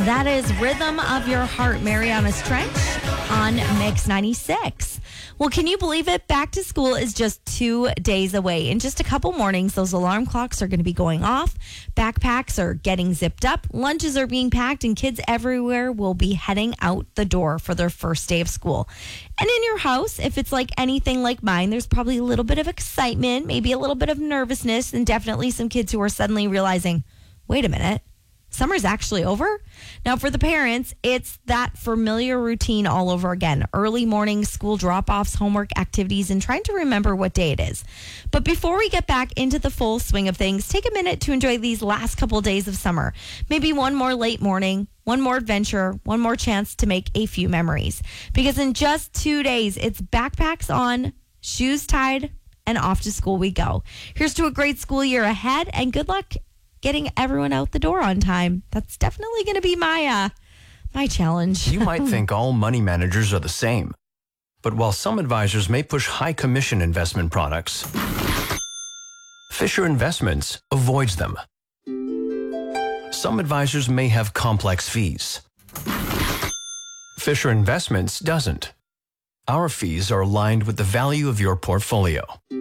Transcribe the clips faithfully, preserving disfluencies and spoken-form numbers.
That is Rhythm of Your Heart, Marianas Trench on Mix ninety-six. Well, can you believe it? Back to school is just two days away. In just a couple mornings, those alarm clocks are going to be going off. Backpacks are getting zipped up. Lunches are being packed, and kids everywhere will be heading out the door for their first day of school. And in your house, if it's like anything like mine, there's probably a little bit of excitement, maybe a little bit of nervousness, and definitely some kids who are suddenly realizing, wait a minute, summer's actually over? Now, for the parents, it's that familiar routine all over again. Early morning school drop-offs, homework activities, and trying to remember what day it is. But before we get back into the full swing of things, take a minute to enjoy these last couple days of summer. Maybe one more late morning, one more adventure, one more chance to make a few memories. Because in just two days, it's backpacks on, shoes tied, and off to school we go. Here's to a great school year ahead, and good luck getting everyone out the door on time. That's definitely going to be my uh, my challenge. You might think all money managers are the same. But while some advisors may push high commission investment products, Fisher Investments avoids them. Some advisors may have complex fees. Fisher Investments doesn't. Our fees are aligned with the value of your portfolio.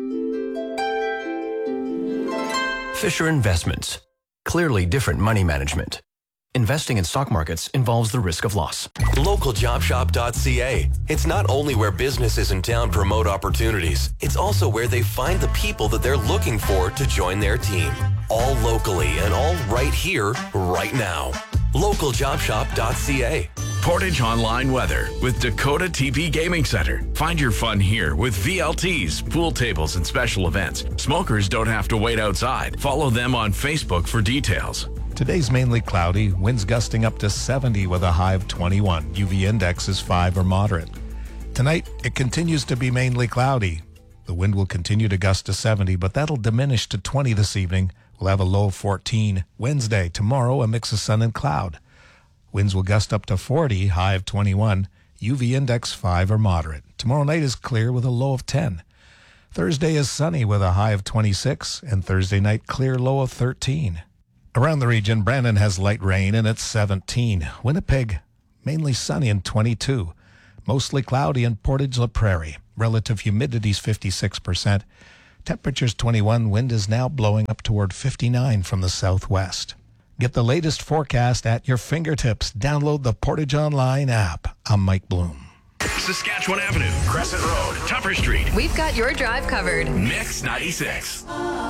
Fisher Investments. Clearly different money management. Investing in stock markets involves the risk of loss. local job shop dot c a. It's not only where businesses in town promote opportunities, it's also where they find the people that they're looking for to join their team. All locally and all right here, right now. local job shop dot c a. Portage Online Weather with Dakota T P Gaming Center. Find your fun here with V L Ts, pool tables, and special events. Smokers don't have to wait outside. Follow them on Facebook for details. Today's mainly cloudy, winds gusting up to seventy with a high of twenty-one. U V index is five or moderate. Tonight, it continues to be mainly cloudy. The wind will continue to gust to seventy, but that'll diminish to twenty this evening. We'll have a low of fourteen. Wednesday, tomorrow, a mix of sun and cloud. Winds will gust up to forty, high of twenty-one. U V index five or moderate. Tomorrow night is clear with a low of ten. Thursday is sunny with a high of twenty-six, and Thursday night clear, low of thirteen. Around the region, Brandon has light rain and it's seventeen. Winnipeg, mainly sunny and twenty-two. Mostly cloudy in Portage La Prairie. Relative humidity is fifty-six percent. Temperature's twenty-one. Wind is now blowing up toward fifty-nine from the southwest. Get the latest forecast at your fingertips. Download the Portage Online app. I'm Mike Bloom. Saskatchewan Avenue, Crescent Road, Tupper Street. We've got your drive covered. Mix ninety-six.